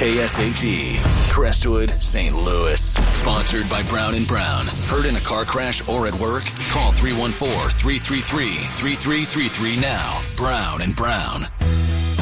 KSHE, Crestwood, St. Louis. Sponsored by Brown & Brown. Hurt in a car crash or at work? Call 314-333-3333 now. Brown & Brown.